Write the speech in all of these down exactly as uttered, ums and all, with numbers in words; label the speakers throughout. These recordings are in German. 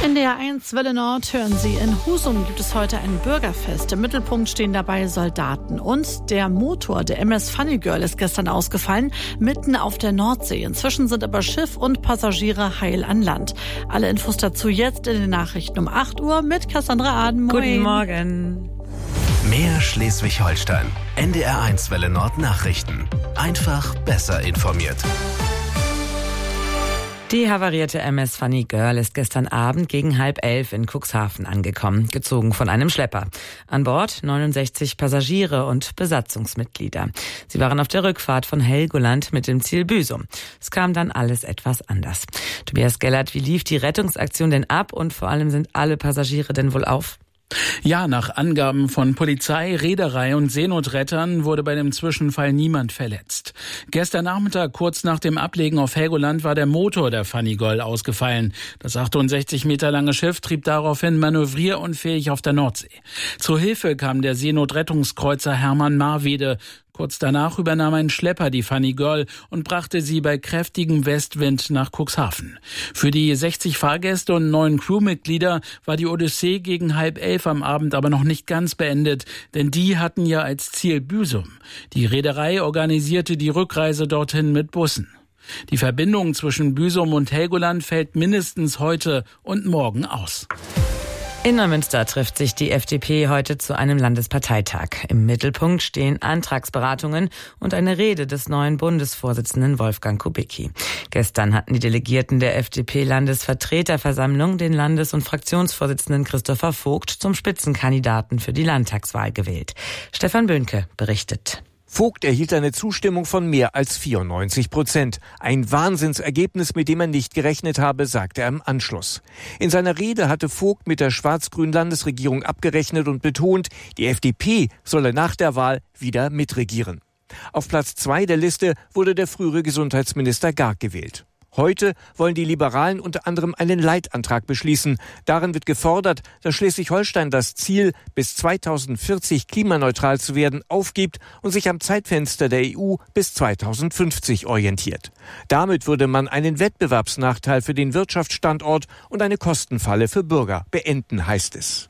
Speaker 1: In der eins Welle Nord hören Sie, in Husum gibt es heute ein Bürgerfest. Im Mittelpunkt stehen dabei Soldaten. Und der Motor der M S Funny Girl ist gestern ausgefallen, mitten auf der Nordsee. Inzwischen sind aber Schiff und Passagiere heil an Land. Alle Infos dazu jetzt in den Nachrichten um acht Uhr mit Cassandra Aden. Moin.
Speaker 2: Guten Morgen.
Speaker 3: Mehr Schleswig-Holstein. N D R eins Welle Nord Nachrichten. Einfach besser informiert.
Speaker 2: Die havarierte M S Funny Girl ist gestern Abend gegen halb elf in Cuxhaven angekommen, gezogen von einem Schlepper. An Bord neunundsechzig Passagiere und Besatzungsmitglieder. Sie waren auf der Rückfahrt von Helgoland mit dem Ziel Büsum. Es kam dann alles etwas anders. Tobias Gellert, wie lief die Rettungsaktion denn ab und vor allem sind alle Passagiere denn wohl auf?
Speaker 4: Ja, nach Angaben von Polizei, Reederei und Seenotrettern wurde bei dem Zwischenfall niemand verletzt. Gestern Nachmittag, kurz nach dem Ablegen auf Helgoland, war der Motor der Funny Girl ausgefallen. Das achtundsechzig Meter lange Schiff trieb daraufhin manövrierunfähig auf der Nordsee. Zur Hilfe kam der Seenotrettungskreuzer Hermann Marwede. Kurz danach übernahm ein Schlepper die Funny Girl und brachte sie bei kräftigem Westwind nach Cuxhaven. Für die sechzig Fahrgäste und neun Crewmitglieder war die Odyssee gegen halb elf am Abend aber noch nicht ganz beendet, denn die hatten ja als Ziel Büsum. Die Reederei organisierte die Rückreise dorthin mit Bussen. Die Verbindung zwischen Büsum und Helgoland fällt mindestens heute und morgen aus.
Speaker 2: In Neumünster trifft sich die F D P heute zu einem Landesparteitag. Im Mittelpunkt stehen Antragsberatungen und eine Rede des neuen Bundesvorsitzenden Wolfgang Kubicki. Gestern hatten die Delegierten der F D P-Landesvertreterversammlung den Landes- und Fraktionsvorsitzenden Christopher Vogt zum Spitzenkandidaten für die Landtagswahl gewählt. Stefan Böhnke berichtet.
Speaker 5: Vogt erhielt eine Zustimmung von mehr als vierundneunzig Prozent. Ein Wahnsinnsergebnis, mit dem er nicht gerechnet habe, sagte er im Anschluss. In seiner Rede hatte Vogt mit der schwarz-grünen Landesregierung abgerechnet und betont, die F D P solle nach der Wahl wieder mitregieren. Auf Platz zwei der Liste wurde der frühere Gesundheitsminister Garg gewählt. Heute wollen die Liberalen unter anderem einen Leitantrag beschließen. Darin wird gefordert, dass Schleswig-Holstein das Ziel, bis zweitausendvierzig klimaneutral zu werden, aufgibt und sich am Zeitfenster der E U bis zweitausendfünfzig orientiert. Damit würde man einen Wettbewerbsnachteil für den Wirtschaftsstandort und eine Kostenfalle für Bürger beenden, heißt es.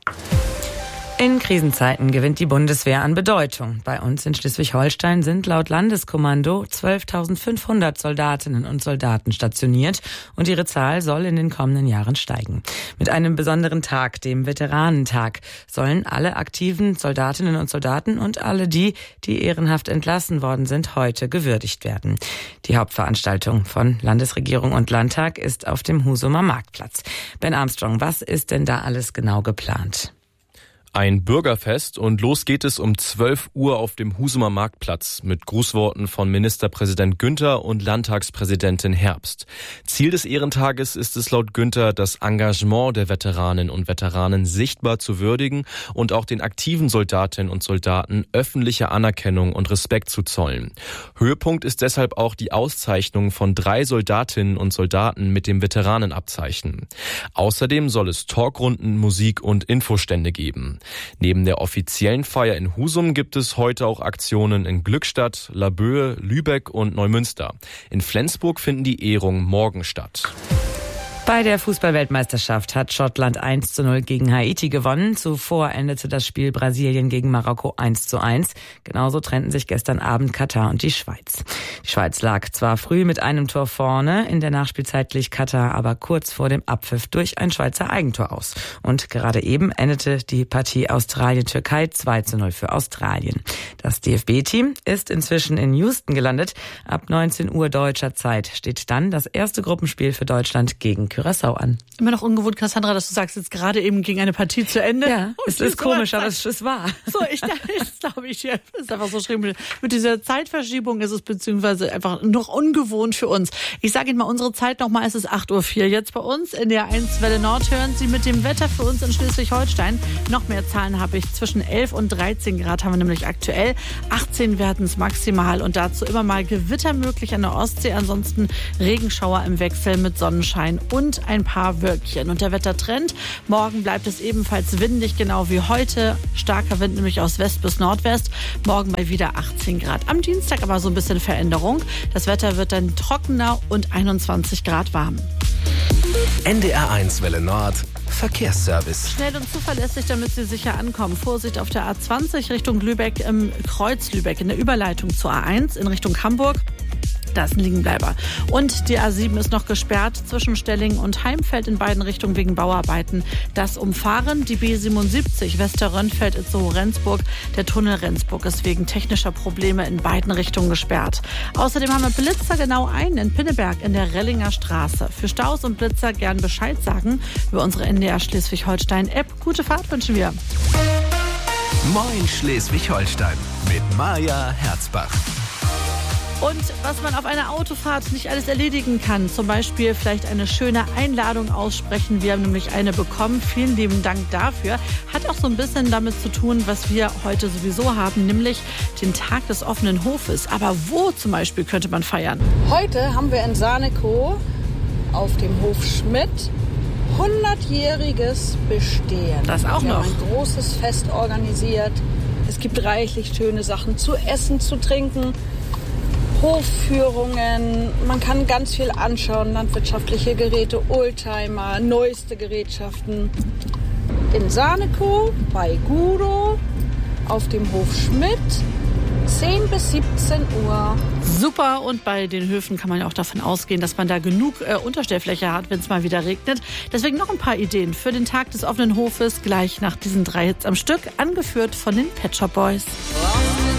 Speaker 2: In Krisenzeiten gewinnt die Bundeswehr an Bedeutung. Bei uns in Schleswig-Holstein sind laut Landeskommando zwölftausendfünfhundert Soldatinnen und Soldaten stationiert und ihre Zahl soll in den kommenden Jahren steigen. Mit einem besonderen Tag, dem Veteranentag, sollen alle aktiven Soldatinnen und Soldaten und alle die, die ehrenhaft entlassen worden sind, heute gewürdigt werden. Die Hauptveranstaltung von Landesregierung und Landtag ist auf dem Husumer Marktplatz. Ben Armstrong, was ist denn da alles genau geplant?
Speaker 6: Ein Bürgerfest und los geht es um zwölf Uhr auf dem Husumer Marktplatz mit Grußworten von Ministerpräsident Günther und Landtagspräsidentin Herbst. Ziel des Ehrentages ist es laut Günther, das Engagement der Veteraninnen und Veteranen sichtbar zu würdigen und auch den aktiven Soldatinnen und Soldaten öffentliche Anerkennung und Respekt zu zollen. Höhepunkt ist deshalb auch die Auszeichnung von drei Soldatinnen und Soldaten mit dem Veteranenabzeichen. Außerdem soll es Talkrunden, Musik und Infostände geben. Neben der offiziellen Feier in Husum gibt es heute auch Aktionen in Glückstadt, Laboe, Lübeck und Neumünster. In Flensburg finden die Ehrungen morgen statt.
Speaker 2: Bei der Fußball-Weltmeisterschaft hat Schottland eins zu null gegen Haiti gewonnen. Zuvor endete das Spiel Brasilien gegen Marokko eins zu eins. Genauso trennten sich gestern Abend Katar und die Schweiz. Die Schweiz lag zwar früh mit einem Tor vorne, in der Nachspielzeit glich Katar aber kurz vor dem Abpfiff durch ein Schweizer Eigentor aus. Und gerade eben endete die Partie Australien-Türkei zwei zu null für Australien. Das D F B-Team ist inzwischen in Houston gelandet. Ab neunzehn Uhr deutscher Zeit steht dann das erste Gruppenspiel für Deutschland gegen Curaçao an.
Speaker 1: Immer noch ungewohnt, Cassandra, dass du sagst, jetzt gerade eben ging eine Partie zu Ende.
Speaker 2: Ja, es ist komisch, aber es ist wahr.
Speaker 1: So, ich das glaube ich, ja, ist einfach so schlimm. Mit dieser Zeitverschiebung ist es beziehungsweise einfach noch ungewohnt für uns. Ich sage Ihnen mal, unsere Zeit nochmal, es ist acht Uhr vier. Jetzt bei uns in der eins Welle Nord hören Sie mit dem Wetter für uns in Schleswig-Holstein. Noch mehr Zahlen habe ich. Zwischen elf und dreizehn Grad haben wir nämlich aktuell. achtzehn werden es maximal und dazu immer mal Gewitter möglich an der Ostsee. Ansonsten Regenschauer im Wechsel mit Sonnenschein und ein paar Wölkchen. Und der Wettertrend, morgen bleibt es ebenfalls windig, genau wie heute. Starker Wind nämlich aus West bis Nordwest. Morgen mal wieder achtzehn Grad. Am Dienstag aber so ein bisschen Veränderung. Das Wetter wird dann trockener und einundzwanzig Grad warm.
Speaker 3: N D R eins Welle Nord Verkehrsservice.
Speaker 1: Schnell und zuverlässig, damit Sie sicher ankommen. Vorsicht auf der A zwanzig Richtung Lübeck im Kreuz Lübeck in der Überleitung zur A eins in Richtung Hamburg. Da ist ein Liegenbleiber. Und die A sieben ist noch gesperrt zwischen Stellingen und Heimfeld in beiden Richtungen wegen Bauarbeiten. Das Umfahren, die B siebenundsiebzig Westerrönfeld-Itzehoe-Rendsburg. Der Tunnel Rendsburg ist wegen technischer Probleme in beiden Richtungen gesperrt. Außerdem haben wir Blitzer genau einen in Pinneberg in der Rellinger Straße. Für Staus und Blitzer gern Bescheid sagen über unsere N D R Schleswig-Holstein-App. Gute Fahrt wünschen wir.
Speaker 3: Moin Schleswig-Holstein mit Maja Herzbach.
Speaker 1: Und was man auf einer Autofahrt nicht alles erledigen kann, zum Beispiel vielleicht eine schöne Einladung aussprechen. Wir haben nämlich eine bekommen. Vielen lieben Dank dafür. Hat auch so ein bisschen damit zu tun, was wir heute sowieso haben, nämlich den Tag des offenen Hofes. Aber wo zum Beispiel könnte man feiern?
Speaker 7: Heute haben wir in Sarnekow auf dem Hof Schmidt hundertjähriges Bestehen.
Speaker 1: Das auch
Speaker 7: wir
Speaker 1: noch.
Speaker 7: Wir haben ein großes Fest organisiert. Es gibt reichlich schöne Sachen zu essen, zu trinken. Hofführungen, man kann ganz viel anschauen, landwirtschaftliche Geräte, Oldtimer, neueste Gerätschaften. In Sarnekow bei Gudo auf dem Hof Schmidt, zehn bis siebzehn Uhr.
Speaker 1: Super, und bei den Höfen kann man ja auch davon ausgehen, dass man da genug äh, Unterstellfläche hat, wenn es mal wieder regnet. Deswegen noch ein paar Ideen für den Tag des offenen Hofes, gleich nach diesen drei Hits am Stück, angeführt von den Pet Shop Boys.